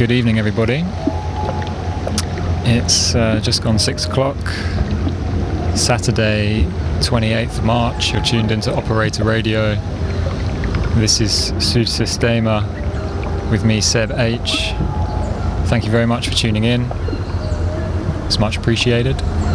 Good evening, everybody. It's just gone 6 o'clock, Saturday, 28th of March. You're tuned into Operator Radio. This is Sud Sistema with me, Seb H. Thank you very much for tuning in. It's much appreciated.